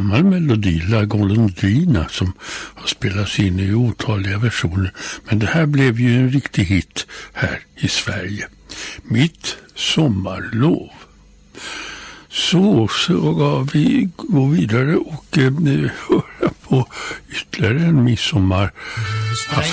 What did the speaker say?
gammal melodi, La Golondrina, som har spelats in i otaliga versioner. Men det här blev ju en riktig hit här i Sverige. Mitt sommarlov. Så ska vi gå vidare och höra på ytterligare en midsommar.